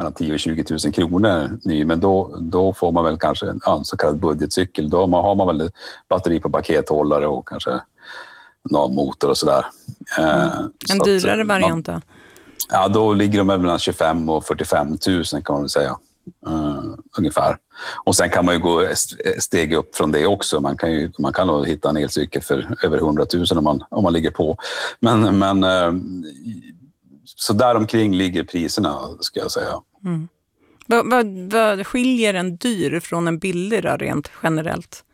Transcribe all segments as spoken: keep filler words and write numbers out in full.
mellan tio och tjugo tusen kronor ny, men då, då får man väl kanske en ja, så kallad budgetcykel. Då har man väl batteri på pakethållare och kanske någon motor och sådär. Mm. En så dyrare att, variant då? Ja, då ligger de mellan tjugofem och fyrtiofem tusen kan man väl säga. Uh, ungefär. Och sen kan man ju gå steg upp från det också. Man kan ju man kan nog hitta en elcykel för över hundra tusen om man, om man ligger på. Men, men uh, så där omkring ligger priserna, ska jag säga. Mm. Vad, vad, vad skiljer en dyr från en billig då, rent generellt?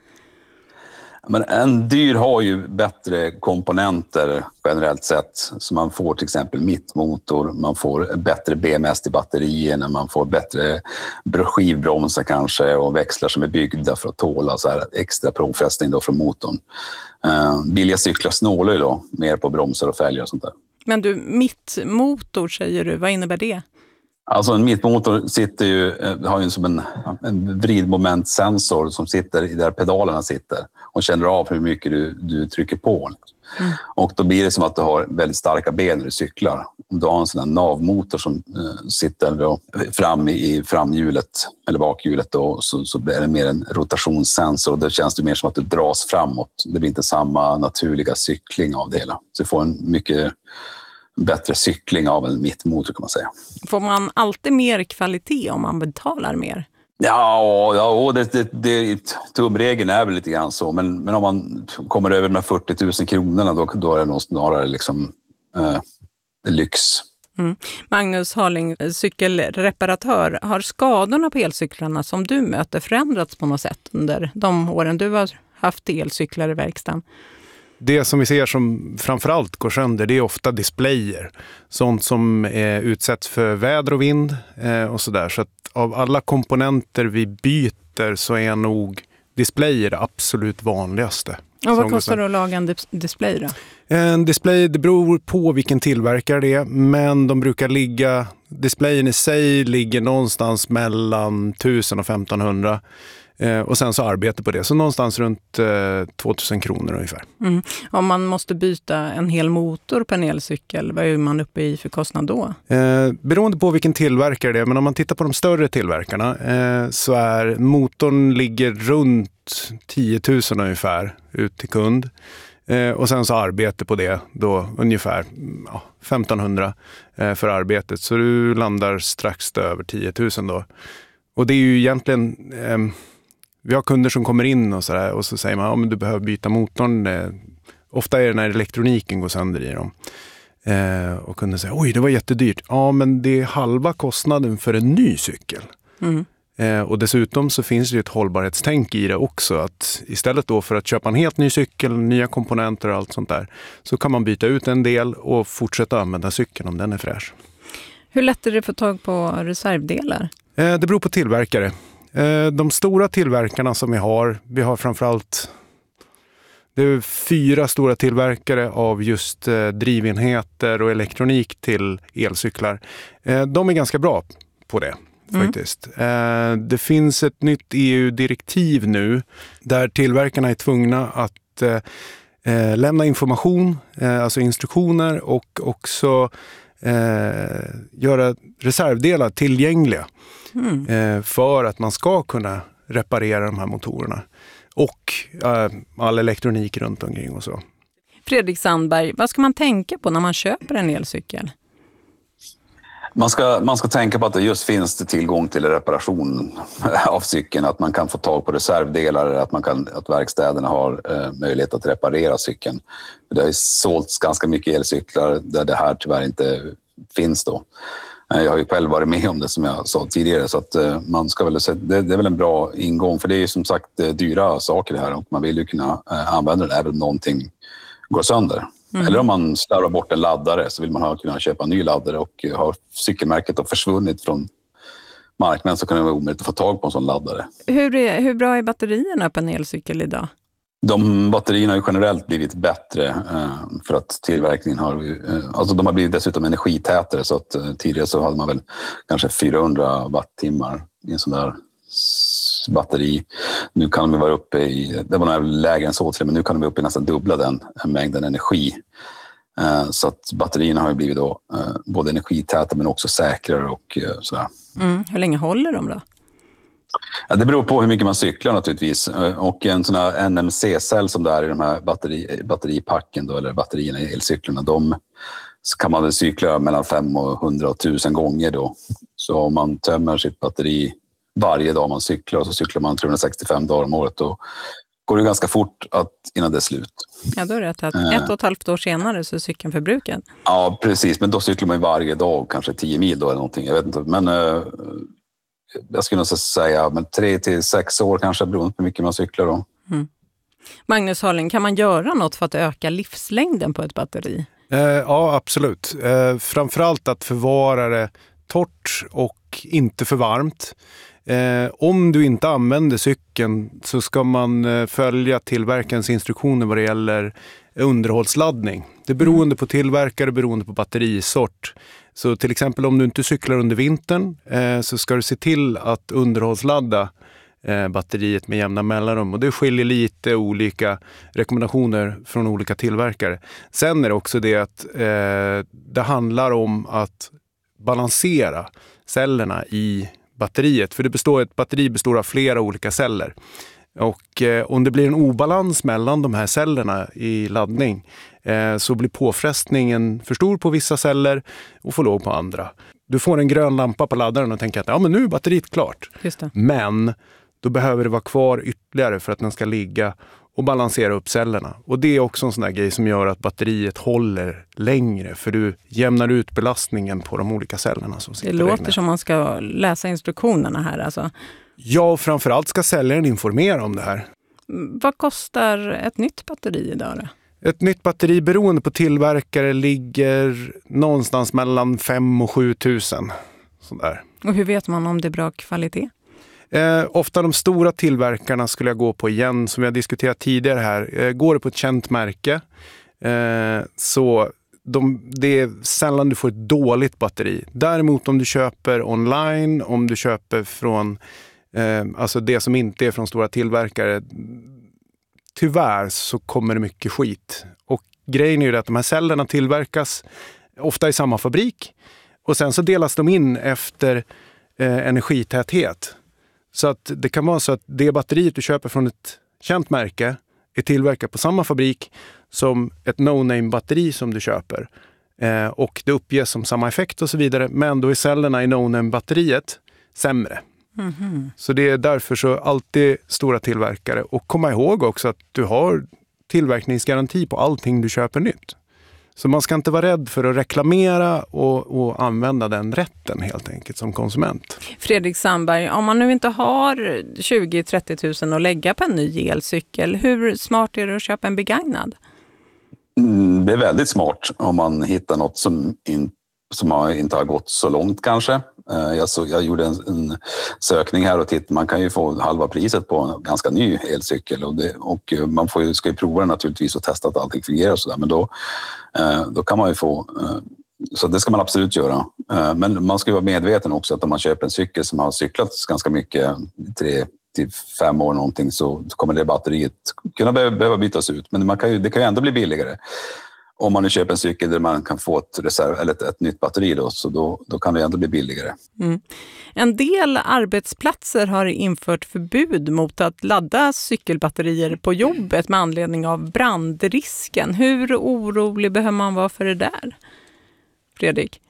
Men en dyr har ju bättre komponenter generellt sett. Så man får till exempel mittmotor, man får bättre B M S i batterierna, man får bättre skivbromsar kanske och växlar som är byggda för att tåla så här extra påfrestning då från motorn. Uh, billiga cyklar snålar ju då mer på bromsar och fälgar och sånt där. Men du, mittmotor säger du, vad innebär det? Alltså en mittmotor sitter ju, har ju som en, en vridmomentsensor som sitter där pedalerna sitter och känner av hur mycket du, du trycker på. Mm. Och då blir det som att du har väldigt starka ben när du cyklar. Om du har en sån här navmotor som uh, sitter då fram i framhjulet eller bakhjulet då, så, så blir det mer en rotationssensor och då känns det mer som att du dras framåt. Det blir inte samma naturliga cykling av det hela. Så du får en mycket bättre cykling av en mittmotor kan man säga. Får man alltid mer kvalitet om man betalar mer? Ja, ja det, det, det, tumregeln är väl lite grann så. Men, men om man kommer över med fyrtio tusen kronorna då, då är det nog snarare liksom, eh, lyx. Mm. Magnus Harling, cykelreparatör. Har skadorna på elcyklarna som du möter förändrats på något sätt under de åren du har haft elcyklar i verkstaden? Det som vi ser som framförallt går sönder, det är ofta displayer. Sånt som eh, utsätts för väder och vind eh, och sådär. Så att av alla komponenter vi byter så är nog displayer det absolut vanligaste. Och vad kostar det att laga en display då? En display, det beror på vilken tillverkare det är. Men de brukar ligga, displayen i sig ligger någonstans mellan tusen och femtonhundra. Eh, och sen så arbete på det. Så någonstans runt eh, tvåtusen kronor ungefär. Mm. Om man måste byta en hel motor på en elcykel, vad är man uppe i för kostnad då? Eh, beroende på vilken tillverkare det är. Men om man tittar på de större tillverkarna eh, så är motorn ligger runt tio tusen ungefär ut till kund. Eh, och sen så arbete på det då ungefär ja, femtonhundra eh, för arbetet. Så du landar strax över tio tusen då. Och det är ju egentligen... Eh, Vi har kunder som kommer in och så där, och så säger man att ja, men du behöver byta motorn. Eh, ofta är det när elektroniken går sönder i dem. Eh, och kunden säger oj, det var jättedyrt. Ja, men det är halva kostnaden för en ny cykel. Mm. Eh, och dessutom så finns det ju ett hållbarhetstänk i det också. Att istället då för att köpa en helt ny cykel, nya komponenter och allt sånt där, så kan man byta ut en del och fortsätta använda cykeln om den är fräsch. Hur lätt är det att få tag på reservdelar? Eh, det beror på tillverkare. De stora tillverkarna som vi har, vi har framförallt det är fyra stora tillverkare av just drivenheter och elektronik till elcyklar. De är ganska bra på det faktiskt. Mm. Det finns ett nytt E U-direktiv nu där tillverkarna är tvungna att lämna information, alltså instruktioner och också Eh, göra reservdelar tillgängliga mm. eh, för att man ska kunna reparera de här motorerna och eh, all elektronik runt omkring och så. Fredrik Sandberg, vad ska man tänka på när man köper en elcykel? Man ska, man ska tänka på att det just finns det tillgång till reparation av cykeln, att man kan få tag på reservdelar, att, man kan, att verkstäderna har eh, möjlighet att reparera cykeln. Det har sålts ganska mycket elcyklar där det här tyvärr inte finns då. Jag har ju själv varit med om det som jag sa tidigare, så att eh, man ska väl säga, det, det är väl en bra ingång, för det är ju som sagt eh, dyra saker det här och man vill ju kunna eh, använda det även om någonting går sönder. Mm. Eller om man slarvar bort en laddare så vill man ha, kunna köpa en ny laddare, och har cykelmärket då försvunnit från marknaden så kan det vara omöjligt att få tag på en sån laddare. Hur, är, hur bra är batterierna på en elcykel idag? De batterierna har ju generellt blivit bättre eh, för att tillverkningen har eh, alltså de har blivit dessutom energitätare, så att eh, tidigare så hade man väl kanske fyrahundra wattimmar i en sån där batteri. Nu kan de vara uppe i, det var nog lägre än så till, men nu kan de vara uppe i nästan dubbla den mängden energi. Så att batterierna har ju blivit då både energitäta men också säkrare och sådär. Mm. Hur länge håller de då? Ja, det beror på hur mycket man cyklar naturligtvis. Och en sån här N M C-cell som det är i de här batteri, batteripacken då, eller batterierna i elcyklarna, de så kan man väl cykla mellan fem och hundra och tusen gånger då. Så om man tömmer sitt batteri varje dag man cyklar och så cyklar man trehundrasextiofem dagar om året, då går det ganska fort att, innan det är slut. Ja, då är det att ett och ett halvt år senare så är cykeln förbrukad. Ja, precis. Men då cyklar man ju varje dag, kanske tio mil då eller någonting. Jag vet inte. Men eh, jag skulle nog säga men tre till sex år kanske, beroende på hur mycket man cyklar då. Mm. Magnus Harling, kan man göra något för att öka livslängden på ett batteri? Eh, ja, absolut. Eh, framförallt att förvara det torrt och inte för varmt. Eh, om du inte använder cykeln så ska man eh, följa tillverkarens instruktioner vad det gäller underhållsladdning. Det är beroende på tillverkare, beroende på batterisort. Så till exempel om du inte cyklar under vintern eh, så ska du se till att underhållsladda eh, batteriet med jämna mellanrum. Och det skiljer lite olika rekommendationer från olika tillverkare. Sen är det också det att eh, det handlar om att balansera cellerna i batteriet. För det består, ett batteri består av flera olika celler. Och eh, om det blir en obalans mellan de här cellerna i laddning eh, så blir påfrestningen för stor på vissa celler och för låg på andra. Du får en grön lampa på laddaren och tänker att ja, men nu är batteriet klart. Just det. Men då behöver det vara kvar ytterligare för att den ska ligga och balansera upp cellerna. Och det är också en sån där grej som gör att batteriet håller längre. För du jämnar ut belastningen på de olika cellerna som sitter. Det låter som man ska läsa instruktionerna här alltså. Ja, och framförallt ska säljaren informera om det här. Vad kostar ett nytt batteri idag då? Ett nytt batteri beroende på tillverkare ligger någonstans mellan fem och sju tusen. Sådär. Och hur vet man om det är bra kvalitet? Eh, ofta de stora tillverkarna skulle jag gå på igen, som vi har diskuterat tidigare här. Eh, går det på ett känt märke eh, så de, det är sällan du får ett dåligt batteri. Däremot om du köper online, om du köper från eh, alltså det som inte är från stora tillverkare, tyvärr så kommer det mycket skit. Och grejen är ju att de här cellerna tillverkas ofta i samma fabrik och sen så delas de in efter eh, energitäthet. Så att det kan vara så att det batteriet du köper från ett känt märke är tillverkat på samma fabrik som ett no-name-batteri som du köper. Eh, och det uppges som samma effekt och så vidare, men då är cellerna i no-name-batteriet sämre. Mm-hmm. Så det är därför så alltid stora tillverkare. Och komma ihåg också att du har tillverkningsgaranti på allting du köper nytt. Så man ska inte vara rädd för att reklamera och, och använda den rätten helt enkelt som konsument. Fredrik Sandberg, om man nu inte har tjugo till trettio tusen att lägga på en ny elcykel, hur smart är det att köpa en begagnad? Mm, det är väldigt smart om man hittar något som, in, som har, inte har gått så långt kanske. Jag, så, jag gjorde en, en sökning här och tittade, man kan ju få halva priset på en ganska ny elcykel och, det, och man får ju, ska ju prova den naturligtvis och testa att allting fungerar och sådär, men då, då kan man ju få, så det ska man absolut göra. Men man ska ju vara medveten också att om man köper en cykel som har cyklats ganska mycket, tre till fem år någonting, så kommer det batteriet kunna behöva bytas ut, men man kan ju, det kan ju ändå bli billigare. Om man nu köper en cykel där man kan få ett, reserv, eller ett, ett nytt batteri då, så då, då kan det ändå bli billigare. Mm. En del arbetsplatser har infört förbud mot att ladda cykelbatterier på jobbet med anledning av brandrisken. Hur orolig behöver man vara för det där? Fredrik?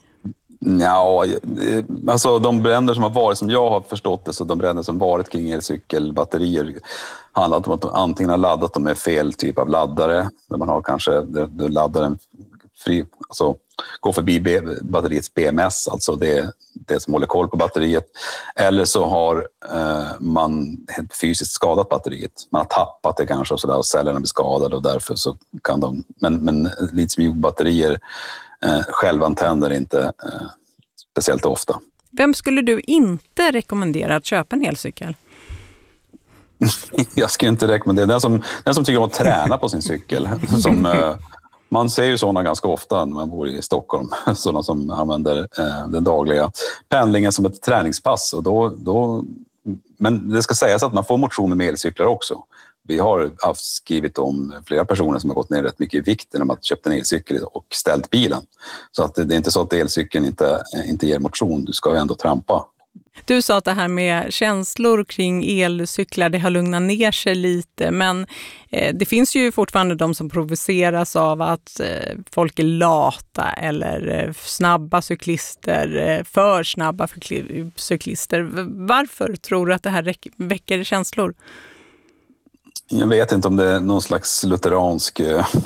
Ja, alltså de bränder som har varit, som jag har förstått det, så de bränder som varit kring elcykelbatterier handlar om att de antingen har laddat dem med fel typ av laddare, där man har kanske där laddaren fri, alltså går förbi B, batteriets B M S, alltså det, det som håller koll på batteriet, eller så har eh, man helt fysiskt skadat batteriet, man har tappat det kanske och sådär, och cellerna blir skadade och därför så kan de, men, men litiumjonbatterier Eh, självantänder inte eh, speciellt ofta. Vem skulle du inte rekommendera att köpa en elcykel? Jag skulle inte rekommendera den som, den som tycker om att träna på sin cykel. Som, eh, man ser ju sådana ganska ofta när man bor i Stockholm. Sådana som använder eh, den dagliga pendlingen som ett träningspass. Och då, då men det ska sägas att man får motion med elcyklar också. Vi har haft skrivit om flera personer som har gått ner rätt mycket i vikten om att köpa en elcykel och ställt bilen. Så att det är inte så att elcykeln inte, inte ger motion, du ska ju ändå trampa. Du sa att det här med känslor kring elcyklar, det har lugnat ner sig lite, men eh, det finns ju fortfarande de som provoceras av att eh, folk är lata eller eh, snabba cyklister, eh, för snabba för cyklister. Varför tror du att det här räck- väcker känslor? Jag vet inte om det är någon slags lutheransk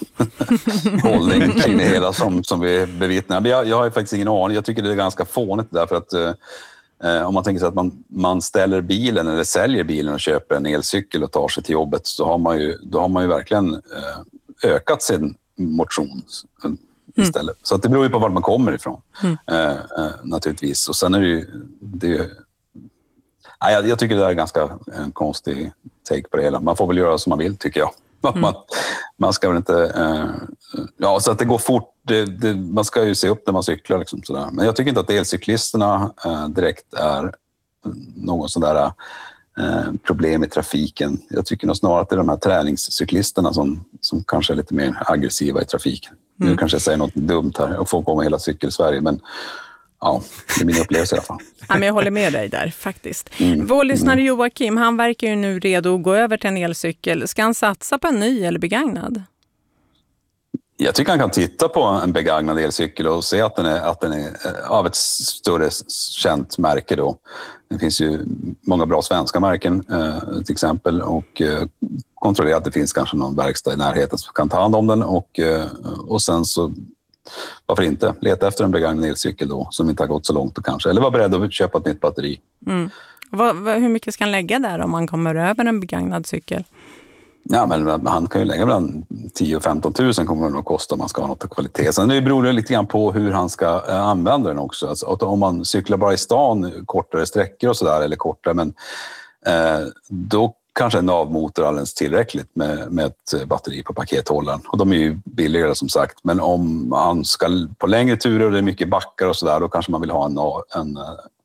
hållning kring det hela som, som vi bevittnar. Men jag, jag har ju faktiskt ingen aning. Jag tycker det är ganska fånigt därför att eh, om man tänker sig att man, man ställer bilen eller säljer bilen och köper en elcykel och tar sig till jobbet, så har man ju, då har man ju verkligen eh, ökat sin motion istället. Mm. Så att det beror ju på var man kommer ifrån, mm. eh, eh, naturligtvis. Och sen är det ju... Det är ju Jag, jag tycker det är ganska en konstig take på det hela. Man får väl göra som man vill, tycker jag. Man, mm. man ska väl inte... Eh, ja, så att det går fort. Det, det, man ska ju se upp när man cyklar. Liksom, sådär. Men jag tycker inte att elcyklisterna eh, direkt är någon sån där eh, problem i trafiken. Jag tycker nog snarare att det är de här träningscyklisterna som, som kanske är lite mer aggressiva i trafiken. Mm. Nu kanske jag säger något dumt här och får komma hela cykel-Sverige, men... Ja, det är min upplevelse i alla fall. Ja, men jag håller med dig där faktiskt. Mm. Vår lyssnare Joakim, han verkar ju nu redo att gå över till en elcykel. Ska han satsa på en ny eller begagnad? Jag tycker han kan titta på en begagnad elcykel och se att den är, att den är av ett större känt märke då. Det finns ju många bra svenska märken eh, till exempel, och eh, kontrollera att det finns kanske någon verkstad i närheten som kan ta hand om den, och, eh, och sen så varför inte leta efter en begagnad elcykel då som inte har gått så långt och kanske, eller vara beredd att köpa ett nytt batteri. Mm. Vad, vad, hur mycket ska han lägga där om man kommer över en begagnad cykel? Ja, men han kan ju lägga mellan tio och femton tusen kommer det att kosta om man ska ha något av kvalitet. Sen det beror det lite grann på hur han ska äh, använda den också. Alltså, om man cyklar bara i stan kortare sträckor och sådär, eller kortare, men äh, då kanske en avmotor alldeles tillräckligt med, med ett batteri på pakethållaren. Och de är ju billigare som sagt. Men om man ska på längre turer och det är mycket backar och sådär, då kanske man vill ha en, en,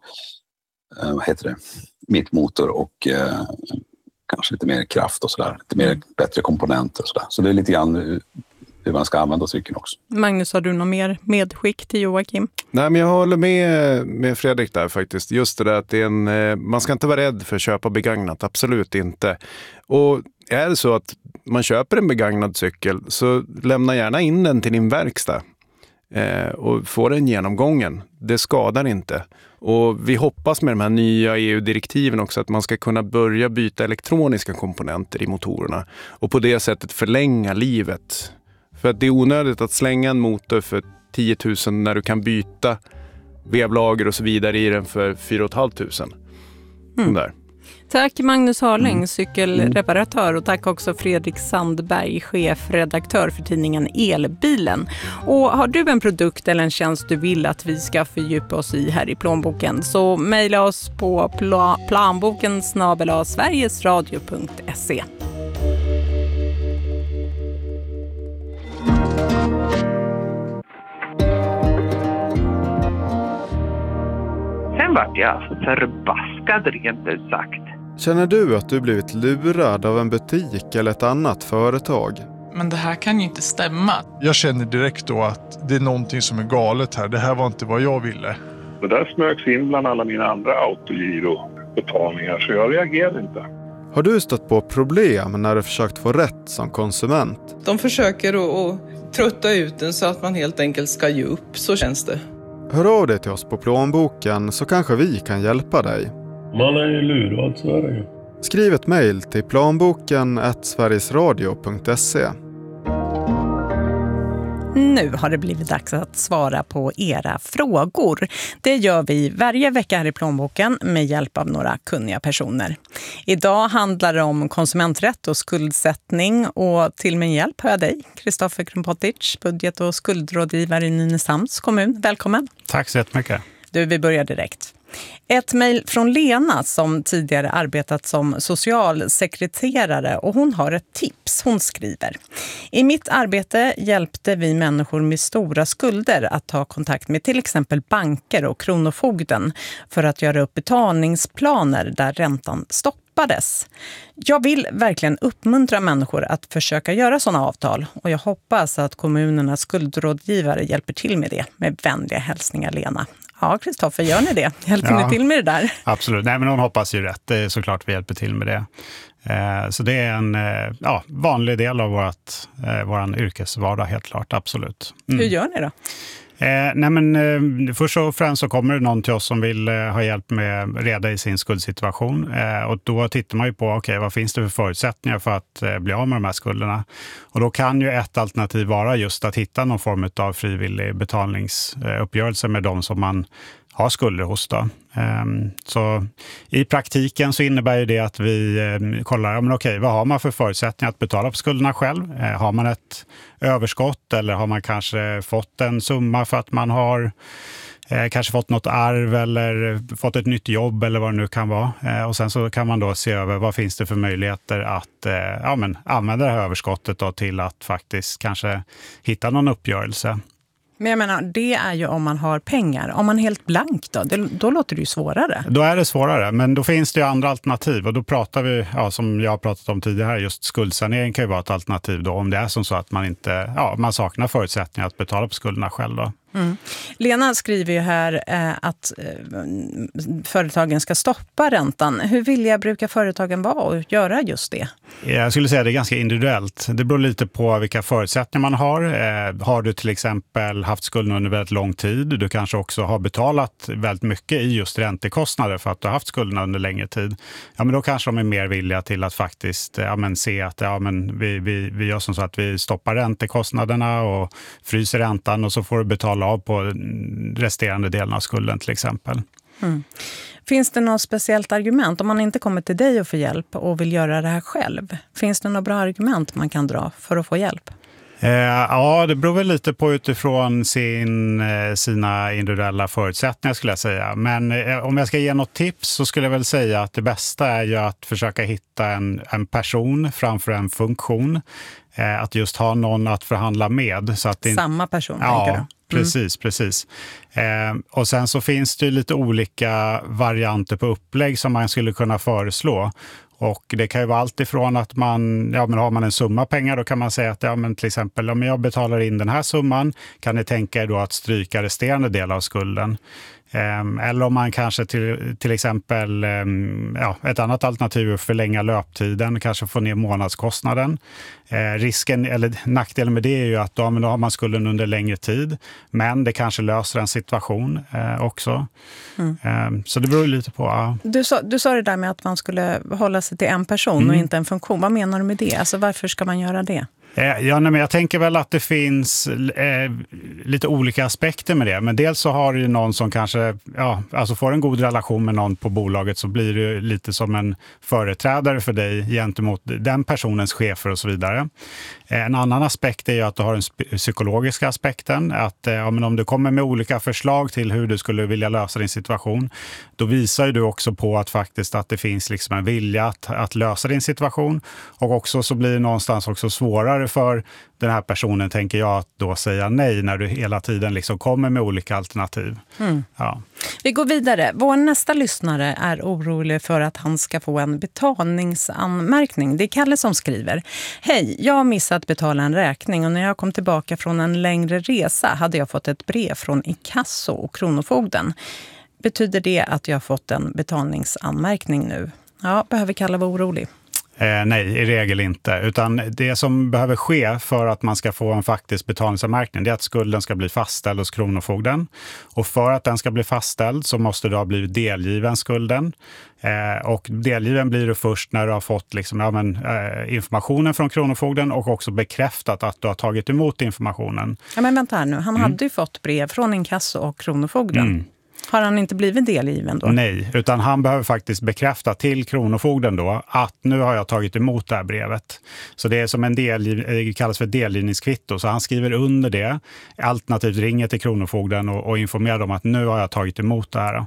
en vad heter det, mittmotor och eh, kanske lite mer kraft och sådär. Lite mer, bättre komponenter och sådär. Så det är lite grann hur man ska använda cykeln också. Magnus, har du något mer medskick till Joakim? Nej, men jag håller med, med Fredrik där faktiskt. Just det där att det är en, man ska inte vara rädd för att köpa begagnat, absolut inte. Och är det så att man köper en begagnad cykel, så lämna gärna in den till din verkstad eh, och få den genomgången. Det skadar inte. Och vi hoppas med de här nya E U-direktiven också att man ska kunna börja byta elektroniska komponenter i motorerna och på det sättet förlänga livet. För att det är onödigt att slänga en motor för tio tusen när du kan byta vevlager och så vidare i den för fyra tusen femhundra. Mm. Där. Tack Magnus Harling, mm. cykelreparatör, och tack också Fredrik Sandberg, chefredaktör för tidningen Elbilen. Och har du en produkt eller en tjänst du vill att vi ska fördjupa oss i här i Plånboken, så mejla oss på pla- planboken snabel-a sverigesradio punkt se. Sen vart jag förbaskad rent ut sagt. Känner du att du blivit lurad av en butik eller ett annat företag? Men det här kan ju inte stämma. Jag känner direkt då att det är någonting som är galet här. Det här var inte vad jag ville. Det där smögs in bland alla mina andra autogirobetalningar, så jag reagerade inte. Har du stött på problem när du försökt få rätt som konsument? De försöker att, att trötta ut den så att man helt enkelt ska ge upp, så känns det. Hör av dig till oss på Plånboken så kanske vi kan hjälpa dig. Man är ju lurad, så är det ju. Skriv ett mejl till planboken at sverigesradio punkt se. Nu har det blivit dags att svara på era frågor. Det gör vi varje vecka här i Plånboken med hjälp av några kunniga personer. Idag handlar det om konsumenträtt och skuldsättning, och till min hjälp har jag dig, Kristoffer Krumpotich, budget- och skuldrådgivare i Nynäshamns kommun. Välkommen. Tack så jättemycket. Du, vi börjar direkt. Ett mejl från Lena som tidigare arbetat som socialsekreterare, och hon har ett tips. Hon skriver: I mitt arbete hjälpte vi människor med stora skulder att ta kontakt med till exempel banker och kronofogden för att göra upp betalningsplaner där räntan stoppades. Jag vill verkligen uppmuntra människor att försöka göra sådana avtal, och jag hoppas att kommunernas skuldrådgivare hjälper till med det. Med vänliga hälsningar, Lena. Ja, Kristoffer, gör ni det? Hjälper ja, ni till med det där? Absolut. Nej, men hon hoppas ju rätt. Det är såklart vi hjälper till med det. Eh, så det är en eh, ja, vanlig del av vårt, eh, våran yrkesvardag, helt klart. Absolut. Mm. Hur gör ni då? Eh, nej men, eh, först och främst så kommer det någon till oss som vill eh, ha hjälp med reda i sin skuldsituation. Eh, och då tittar man ju på, okej, vad finns det för förutsättningar för att eh, bli av med de här skulderna? Och då kan ju ett alternativ vara just att hitta någon form av frivillig betalningsuppgörelse med de som man har skulder hos då. Um, så i praktiken så innebär ju det att vi um, kollar, ja, men okej, vad har man för förutsättningar att betala på skulderna själv? Uh, har man ett överskott, eller har man kanske fått en summa för att man har uh, kanske fått något arv eller fått ett nytt jobb eller vad det nu kan vara. Uh, och sen så kan man då se över vad finns det för möjligheter att uh, ja, men använda det här överskottet då till att faktiskt kanske hitta någon uppgörelse. Men jag menar, det är ju om man har pengar. Om man är helt blank då, det, då låter det ju svårare. Då är det svårare, men då finns det ju andra alternativ. Och då pratar vi, ja, som jag har pratat om tidigare, just skuldsanering kan ju vara ett alternativ då. Om det är som så att man inte, ja, man saknar förutsättningar att betala på skulderna själv då. Mm. Lena skriver ju här eh, att eh, företagen ska stoppa räntan. Hur villiga brukar företagen vara att göra just det? Jag skulle säga att det är ganska individuellt. Det beror lite på vilka förutsättningar man har. Eh, har du till exempel haft skulden under väldigt lång tid, du kanske också har betalat väldigt mycket i just räntekostnader för att du har haft skulderna under längre tid. Ja, men då kanske de är mer villiga till att faktiskt ja, men se att ja, men vi, vi, vi gör som så att vi stoppar räntekostnaderna och fryser räntan, och så får du betala av på resterande delen av skulden till exempel. Mm. Finns det något speciellt argument om man inte kommer till dig och får hjälp och vill göra det här själv? Finns det några bra argument man kan dra för att få hjälp? Eh, ja, det beror väl lite på utifrån sin, eh, sina individuella förutsättningar skulle jag säga. Men eh, om jag ska ge något tips så skulle jag väl säga att det bästa är ju att försöka hitta en, en person framför en funktion. Eh, att just ha någon att förhandla med. Så att det, Samma person, ja, tänker du? Mm. Precis, precis. Eh, och sen så finns det ju lite olika varianter på upplägg som man skulle kunna föreslå. Och det kan ju vara allt ifrån att man, ja men har man en summa pengar då kan man säga att ja men till exempel om jag betalar in den här summan kan ni tänka er då att stryka resterande del av skulden. Eller om man kanske till, till exempel, ja, ett annat alternativ är att förlänga löptiden, kanske få ner månadskostnaden. Eh, risken, eller nackdelen med det är ju att då, men då har man skulden under längre tid, men det kanske löser en situation eh, också. Mm. Eh, så det beror lite på. Ja. Du sa, du sa det där med att man skulle hålla sig till en person mm. och inte en funktion. Vad menar du med det? Alltså varför ska man göra det? Ja, nej, men jag tänker väl att det finns eh, lite olika aspekter med det. Men dels så har du någon som kanske ja, alltså får en god relation med någon på bolaget, så blir det lite som en företrädare för dig gentemot den personens chefer och så vidare. En annan aspekt är ju att du har den psykologiska aspekten. Att ja, men om du kommer med olika förslag till hur du skulle vilja lösa din situation, då visar du också på att faktiskt att det finns liksom en vilja att, att lösa din situation. Och också så blir det någonstans också svårare för den här personen, tänker jag, att då säga nej när du hela tiden liksom kommer med olika alternativ. Mm. Ja. Vi går vidare. Vår nästa lyssnare är orolig för att han ska få en betalningsanmärkning. Det är Kalle som skriver. Hej, jag har missat betala en räkning och när jag kom tillbaka från en längre resa hade jag fått ett brev från Inkasso och Kronofogden. Betyder det att jag har fått en betalningsanmärkning nu? Ja, behöver Kalle vara orolig? Eh, nej, i regel inte. Utan det som behöver ske för att man ska få en faktisk betalningsanmärkning, det är att skulden ska bli fastställd hos Kronofogden. Och för att den ska bli fastställd så måste du ha blivit delgiven skulden. Eh, och delgiven blir du först när du har fått liksom, ja, men, eh, informationen från Kronofogden och också bekräftat att du har tagit emot informationen. Ja, men vänta här nu. Han mm. hade ju fått brev från Inkasso och Kronofogden. Mm. Har han inte blivit delgiven då? Nej, utan han behöver faktiskt bekräfta till Kronofogden då att nu har jag tagit emot det här brevet. Så det är som en del, det kallas för delgivningskvitto. Så han skriver under det, alternativt ringer till Kronofogden och, och informerar dem att nu har jag tagit emot det här.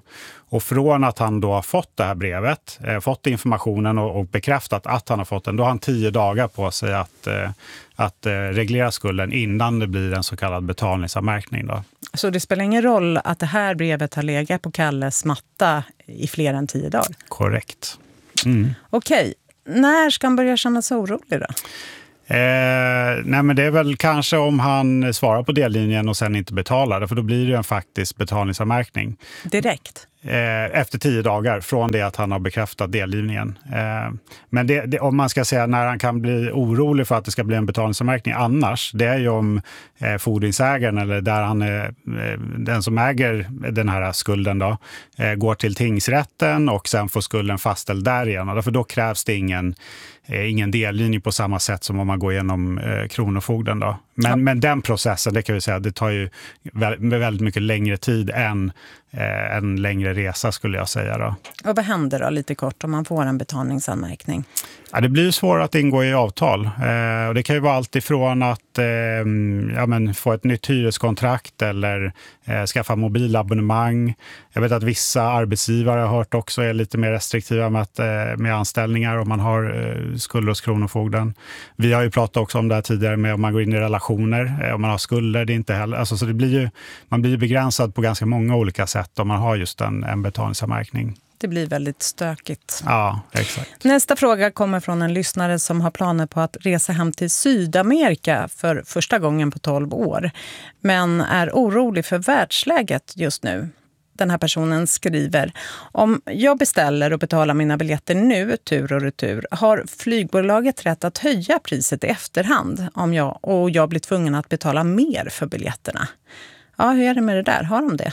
Och från att han då har fått det här brevet, eh, fått informationen och, och bekräftat att han har fått den, då har han tio dagar på sig att, eh, att eh, reglera skulden innan det blir en så kallad betalningsanmärkning då. Så det spelar ingen roll att det här brevet har legat på Kalles matta i fler än tio dagar? Korrekt. Mm. Okej, när ska han börja känna sig orolig då? Eh, nej men det är väl kanske om han svarar på dellinjen och sen inte betalar, för då blir det en faktisk betalningsanmärkning. Direkt? Eh, efter tio dagar från det att han har bekräftat delgivningen. Eh, men det, det, om man ska säga när han kan bli orolig för att det ska bli en betalningsanmärkning annars, det är ju om eh, fordringsägaren eller där han är, eh, den som äger den här skulden då, eh, går till tingsrätten och sen får skulden fastställd där igen. För då krävs det ingen ingen dellinje på samma sätt som om man går igenom eh, kronofogden då. Men, ja. men den processen, det kan vi säga, det tar ju väldigt mycket längre tid än eh, en längre resa skulle jag säga då. Och vad händer då lite kort om man får en betalningsanmärkning? Ja, det blir svårt att ingå i avtal. Eh, och det kan ju vara allt ifrån att eh, ja, men få ett nytt hyreskontrakt eller eh, skaffa mobilabonnemang. Jag vet att vissa arbetsgivare har hört också är lite mer restriktiva med, att, eh, med anställningar om man har eh, skulder hos kronofogden. Vi har ju pratat också om det här tidigare med om man går in i relationer, eh, om man har skulder, det är inte heller. Alltså, så det blir ju, man blir ju begränsad på ganska många olika sätt om man har just en, en betalningsanmärkning. Det blir väldigt stökigt. Ja, exakt. Nästa fråga kommer från en lyssnare som har planer på att resa hem till Sydamerika för första gången på tolv år. Men är orolig för världsläget just nu. Den här personen skriver: om jag beställer och betalar mina biljetter nu, tur och retur, har flygbolaget rätt att höja priset i efterhand om jag, och jag blir tvungen att betala mer för biljetterna? Ja, hur är det med det där? Har de det?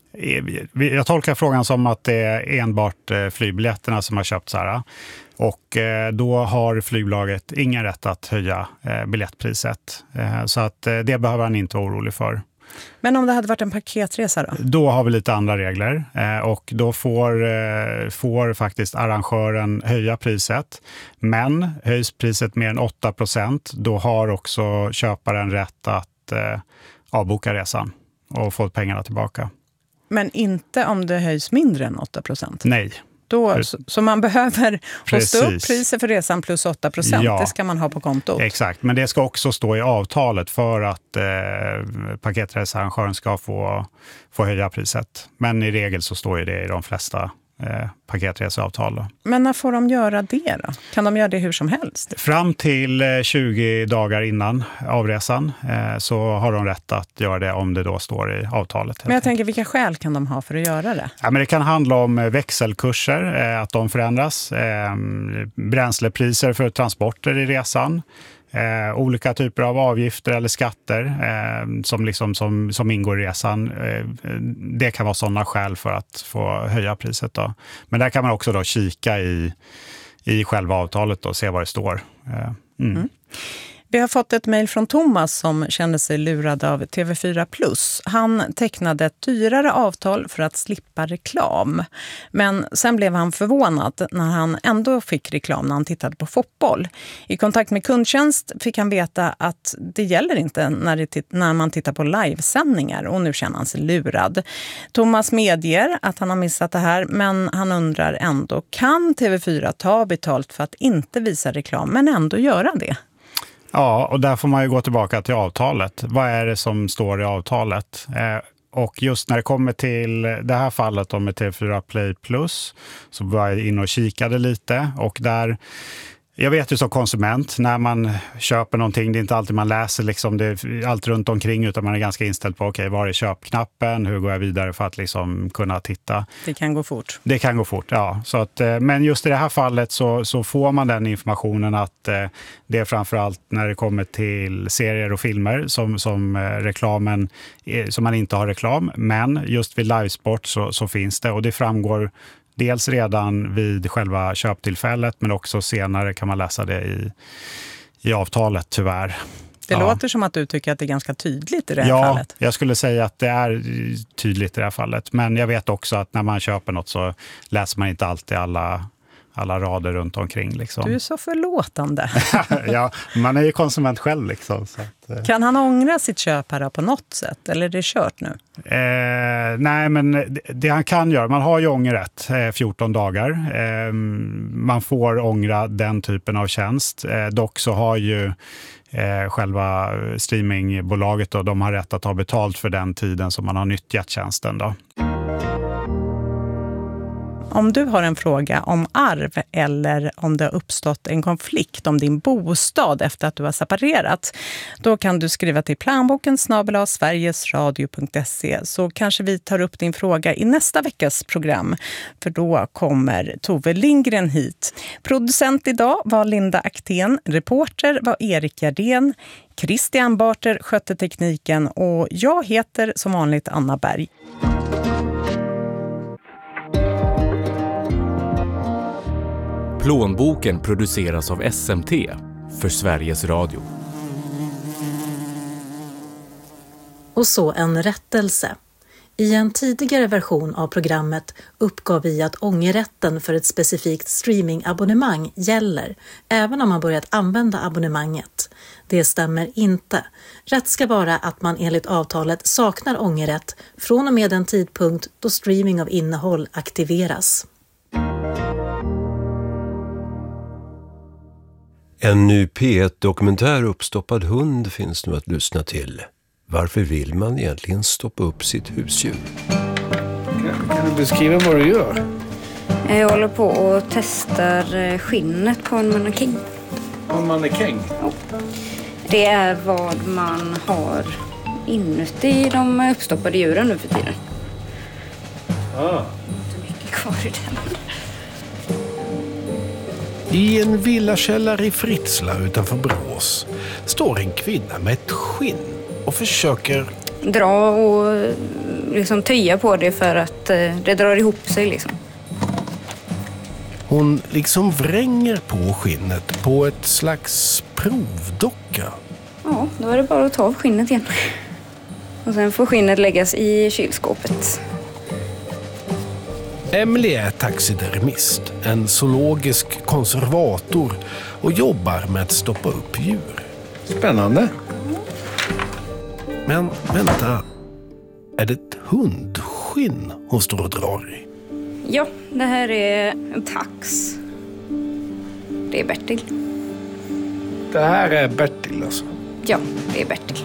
Jag tolkar frågan som att det är enbart flygbiljetterna som har köpt så här. Och då har flygbolaget ingen rätt att höja biljettpriset. Så att det behöver han inte vara orolig för. Men om det hade varit en paketresa då? Då har vi lite andra regler och då får, får faktiskt arrangören höja priset. Men höjs priset mer än åtta procent, då har också köparen rätt att avboka resan och få pengarna tillbaka. Men inte om det höjs mindre än åtta procent? Nej. Då, så, så man behöver Precis. hosta upp priset för resan plus åtta procent, ja. Det ska man ha på kontot. Exakt, men det ska också stå i avtalet för att eh, paketresearrangören ska få, få höja priset. Men i regel så står ju det i de flesta eh, paketreseavtal då. Men när får de göra det då? Kan de göra det hur som helst? Fram till tjugo dagar innan avresan eh, så har de rätt att göra det om det då står i avtalet. Men jag tänker, vilka skäl kan de ha för att göra det? Ja, men det kan handla om växelkurser, eh, att de förändras, eh, bränslepriser för transporter i resan, Eh, olika typer av avgifter eller skatter eh, som, liksom, som, som ingår i resan. Eh, det kan vara sådana skäl för att få höja priset då. Men där kan man också då kika i, i själva avtalet och se vad det står. Eh, mm. Mm. Vi har fått ett mejl från Thomas som kände sig lurad av T V fyra plus. Han tecknade ett dyrare avtal för att slippa reklam. Men sen blev han förvånad när han ändå fick reklam när han tittade på fotboll. I kontakt med kundtjänst fick han veta att det gäller inte när, det, när man tittar på livesändningar, och nu känner han sig lurad. Thomas medger att han har missat det här, men han undrar ändå, kan T V fyra ta betalt för att inte visa reklam men ändå göra det? Ja, och där får man ju gå tillbaka till avtalet. Vad är det som står i avtalet? Eh, och just när det kommer till det här fallet med T V fyra Play Plus så var jag in och kikade lite, och där... Jag vet ju som konsument, när man köper någonting, det är inte alltid man läser liksom det är allt runt omkring, utan man är ganska inställd på okej, okay, var är köpknappen, hur går jag vidare för att liksom kunna titta. Det kan gå fort. Det kan gå fort, ja. Så att, men just i det här fallet så, så får man den informationen att eh, det är framförallt när det kommer till serier och filmer som, som eh, reklamen, eh, som man inte har reklam, men just vid livesport så, så finns det, och det framgår dels redan vid själva köptillfället, men också senare kan man läsa det i, i avtalet, tyvärr. Det ja. låter som att du tycker att det är ganska tydligt i det här ja, fallet. Ja, jag skulle säga att det är tydligt i det här fallet. Men jag vet också att när man köper något så läser man inte alltid alla, alla rader runt omkring. Liksom. Du är så förlåtande. Ja, man är ju konsument själv. Liksom, så att, eh. Kan han ångra sitt köp här på något sätt? Eller är det kört nu? Eh, nej, men det, det han kan göra, man har ju ångerrätt eh, fjorton dagar. Eh, man får ångra den typen av tjänst. Eh, dock så har ju eh, själva streamingbolaget då, de har rätt att ta betalt för den tiden som man har nyttjat tjänsten då. Om du har en fråga om arv eller om det har uppstått en konflikt om din bostad efter att du har separerat, då kan du skriva till planboken snabel-a sverigesradio punkt se, så kanske vi tar upp din fråga i nästa veckas program, för då kommer Tove Lindgren hit. Producent idag var Linda Aktén, reporter var Erik Gardén, Christian Barter skötte tekniken och jag heter som vanligt Anna Berg. Plånboken produceras av S M T för Sveriges Radio. Och så en rättelse. I en tidigare version av programmet uppgav vi att ångerrätten för ett specifikt streamingabonnemang gäller, även om man börjat använda abonnemanget. Det stämmer inte. Rätt ska vara att man enligt avtalet saknar ångerrätt från och med den tidpunkt då streaming av innehåll aktiveras. En ny P ett-dokumentär Uppstoppad hund finns nu att lyssna till. Varför vill man egentligen stoppa upp sitt husdjur? Kan du beskriva vad du gör? Jag håller på och testar skinnet på en mannekäng. En mannekäng? Ja. Det är vad man har inuti de uppstoppade djuren nu för tiden. Ah. Inte mycket kvar i den. I en villakällare i Fritsla utanför Brås står en kvinna med ett skinn och försöker dra och liksom töja på det för att det drar ihop sig liksom. Hon liksom vränger på skinnet på ett slags provdocka. Ja, då är det bara att ta av skinnet igen. Och sen får skinnet läggas i kylskåpet. Emily är taxidermist, en zoologisk konservator och jobbar med att stoppa upp djur. Spännande. Men vänta, är det ett hundskinn hon står och drar i? Ja, det här är en tax. Det är Bertil. Det här är Bertil alltså? Ja, det är Bertil.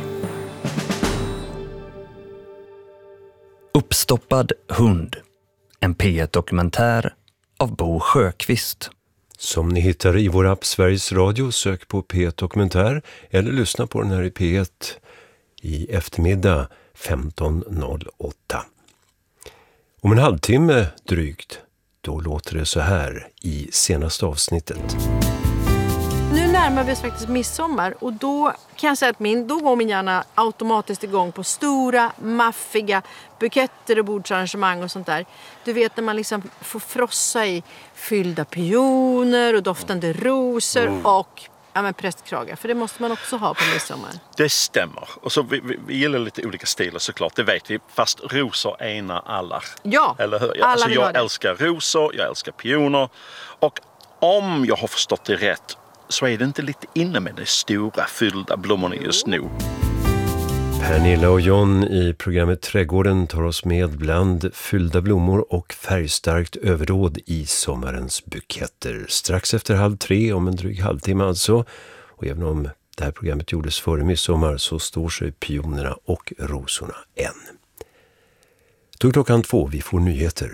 Uppstoppad hund. En P ett-dokumentär av Bo Sjöqvist. Som ni hittar i vår app Sveriges Radio, sök på P ett-dokumentär eller lyssna på den här i P ett i eftermiddag femton noll åtta. Om en halvtimme drygt, då låter det så här i senaste avsnittet. Nu närmar vi oss faktiskt midsommar och då kan jag säga att min, då går min hjärna automatiskt igång på stora, maffiga buketter och bordsarrangemang och sånt där. Du vet när man liksom får frossa i fyllda pioner och doftande rosor mm. och ja, men prästkragar. För det måste man också ha på midsommar. Det stämmer. Och så vi, vi, vi gillar lite olika stilar såklart, det vet vi. Fast rosor ena alla. Ja, eller hur? Alla alltså, jag det. älskar rosor, jag älskar pioner. Och om jag har förstått det rätt så är det inte lite inne med de stora fyllda blommorna just nu. Pernilla och John i programmet Trädgården tar oss med bland fyllda blommor och färgstarkt överdåd i sommarens buketter. Strax efter halv tre, om en dryg halvtimme alltså. Och även om det här programmet gjordes före midsommar så står sig pionerna och rosorna än. Då klockan två, vi får nyheter.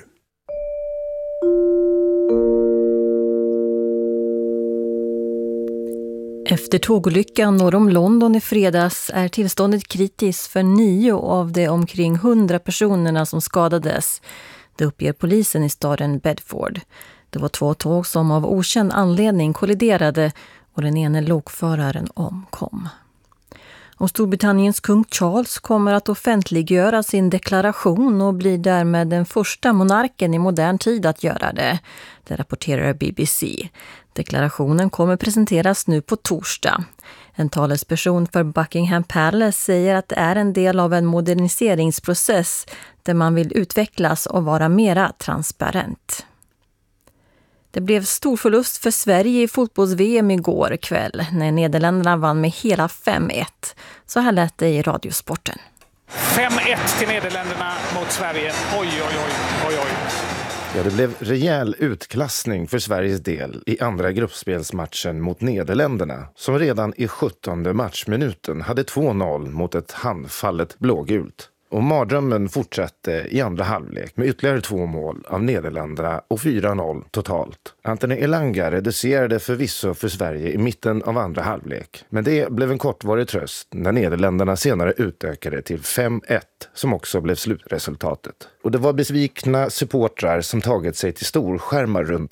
Efter tågolyckan norr om London i fredags är tillståndet kritiskt för nio av de omkring hundra personerna som skadades. Det uppger polisen i staden Bedford. Det var två tåg som av okänd anledning kolliderade och den ene lokföraren omkom. Och Storbritanniens kung Charles kommer att offentliggöra sin deklaration och blir därmed den första monarken i modern tid att göra det. Det rapporterar B B C. Deklarationen kommer presenteras nu på torsdag. En talesperson för Buckingham Palace säger att det är en del av en moderniseringsprocess där man vill utvecklas och vara mera transparent. Det blev stor förlust för Sverige i fotbolls-V M igår kväll när Nederländerna vann med hela fem ett. Så här lät det i Radiosporten. fem ett till Nederländerna mot Sverige. Oj, oj, oj, oj, oj. Ja, det blev rejäl utklassning för Sveriges del i andra gruppspelsmatchen mot Nederländerna som redan i sjuttonde matchminuten hade två noll mot ett handfallet blågult. Och mardrömmen fortsatte i andra halvlek med ytterligare två mål av Nederländerna och fyra noll totalt. Anthony Elanga reducerade förvisso för Sverige i mitten av andra halvlek. Men det blev en kortvarig tröst när Nederländerna senare utökade till fem ett som också blev slutresultatet. Och det var besvikna supportrar som tagit sig till storskärmar runt